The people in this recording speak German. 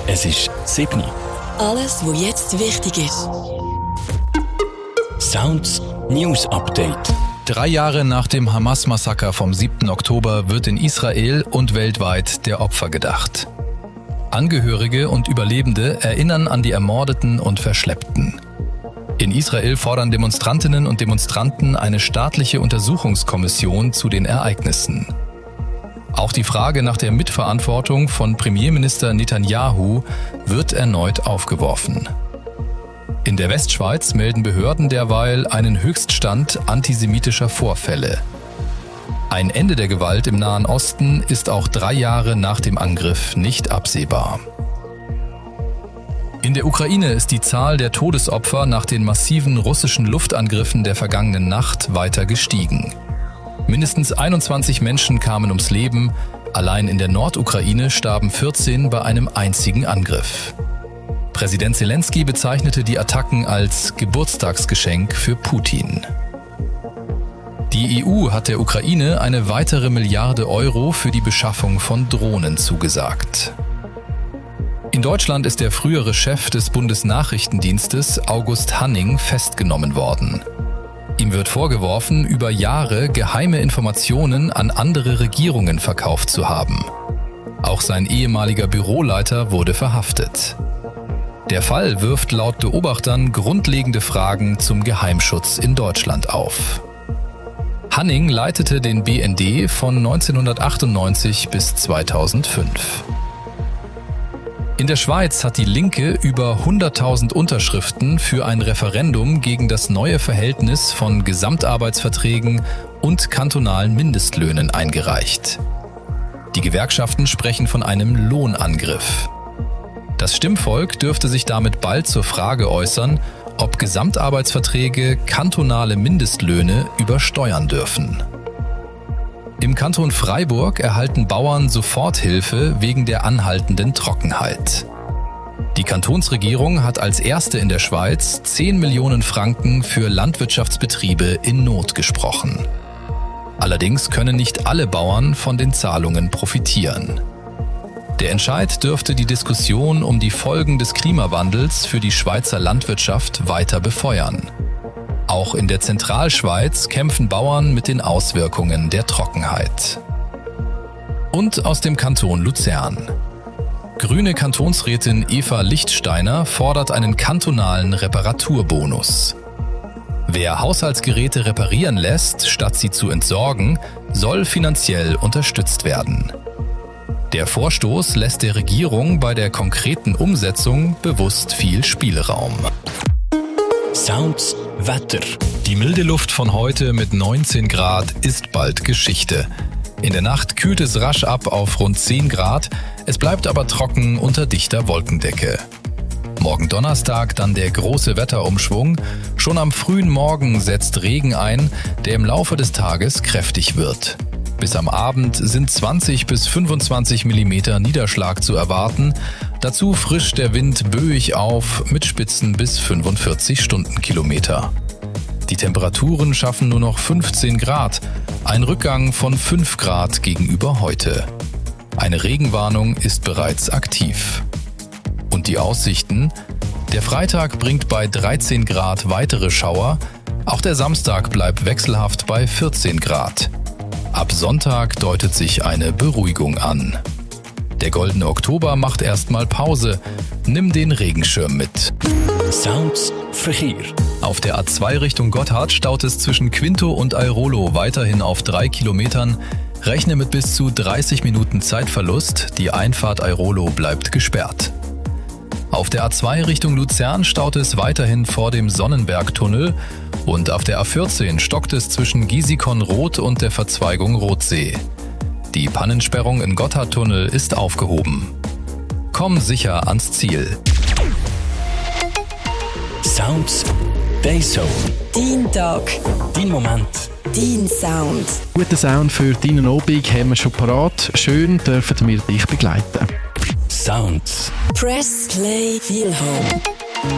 Es ist 7 Uhr. Alles, was jetzt wichtig ist. Sounds News Update. 3 Jahre nach dem Hamas-Massaker vom 7. Oktober wird in Israel und weltweit der Opfer gedacht. Angehörige und Überlebende erinnern an die Ermordeten und Verschleppten. In Israel fordern Demonstrantinnen und Demonstranten eine staatliche Untersuchungskommission zu den Ereignissen. Auch die Frage nach der Mitverantwortung von Premierminister Netanyahu wird erneut aufgeworfen. In der Westschweiz melden Behörden derweil einen Höchststand antisemitischer Vorfälle. Ein Ende der Gewalt im Nahen Osten ist auch 3 Jahre nach dem Angriff nicht absehbar. In der Ukraine ist die Zahl der Todesopfer nach den massiven russischen Luftangriffen der vergangenen Nacht weiter gestiegen. Mindestens 21 Menschen kamen ums Leben, allein in der Nordukraine starben 14 bei einem einzigen Angriff. Präsident Zelensky bezeichnete die Attacken als Geburtstagsgeschenk für Putin. Die EU hat der Ukraine eine weitere Milliarde Euro für die Beschaffung von Drohnen zugesagt. In Deutschland ist der frühere Chef des Bundesnachrichtendienstes, August Hanning, festgenommen worden. Ihm wird vorgeworfen, über Jahre geheime Informationen an andere Regierungen verkauft zu haben. Auch sein ehemaliger Büroleiter wurde verhaftet. Der Fall wirft laut Beobachtern grundlegende Fragen zum Geheimschutz in Deutschland auf. Hanning leitete den BND von 1998 bis 2005. In der Schweiz hat die Linke über 100.000 Unterschriften für ein Referendum gegen das neue Verhältnis von Gesamtarbeitsverträgen und kantonalen Mindestlöhnen eingereicht. Die Gewerkschaften sprechen von einem Lohnangriff. Das Stimmvolk dürfte sich damit bald zur Frage äußern, ob Gesamtarbeitsverträge kantonale Mindestlöhne übersteuern dürfen. Im Kanton Freiburg erhalten Bauern Soforthilfe wegen der anhaltenden Trockenheit. Die Kantonsregierung hat als erste in der Schweiz 10 Millionen Franken für Landwirtschaftsbetriebe in Not gesprochen. Allerdings können nicht alle Bauern von den Zahlungen profitieren. Der Entscheid dürfte die Diskussion um die Folgen des Klimawandels für die Schweizer Landwirtschaft weiter befeuern. Auch in der Zentralschweiz kämpfen Bauern mit den Auswirkungen der Trockenheit. Und aus dem Kanton Luzern. Grüne Kantonsrätin Eva Lichtsteiner fordert einen kantonalen Reparaturbonus. Wer Haushaltsgeräte reparieren lässt, statt sie zu entsorgen, soll finanziell unterstützt werden. Der Vorstoß lässt der Regierung bei der konkreten Umsetzung bewusst viel Spielraum. Sounds Wetter. Die milde Luft von heute mit 19 Grad ist bald Geschichte. In der Nacht kühlt es rasch ab auf rund 10 Grad, es bleibt aber trocken unter dichter Wolkendecke. Morgen Donnerstag dann der große Wetterumschwung. Schon am frühen Morgen setzt Regen ein, der im Laufe des Tages kräftig wird. Bis am Abend sind 20 bis 25 mm Niederschlag zu erwarten. Dazu frischt der Wind böig auf mit Spitzen bis 45 Stundenkilometer. Die Temperaturen schaffen nur noch 15 Grad, ein Rückgang von 5 Grad gegenüber heute. Eine Regenwarnung ist bereits aktiv. Und die Aussichten? Der Freitag bringt bei 13 Grad weitere Schauer, auch der Samstag bleibt wechselhaft bei 14 Grad. Ab Sonntag deutet sich eine Beruhigung an. Der goldene Oktober macht erstmal Pause. Nimm den Regenschirm mit. Sounds Verkehr. Auf der A2 Richtung Gotthard staut es zwischen Quinto und Airolo weiterhin auf 3 Kilometern. Rechne mit bis zu 30 Minuten Zeitverlust. Die Einfahrt Airolo bleibt gesperrt. Auf der A2 Richtung Luzern staut es weiterhin vor dem Sonnenbergtunnel und auf der A14 stockt es zwischen Gisikon-Roth und der Verzweigung Rothsee. Die Pannensperrung im Gotthardtunnel ist aufgehoben. Komm sicher ans Ziel. Sounds Dayzone. Dein Tag. Dein Moment. Dein Sound. Guten Sound für deinen Abend haben wir schon parat. Schön dürfen wir dich begleiten. Sounds. Press Play Feel Home.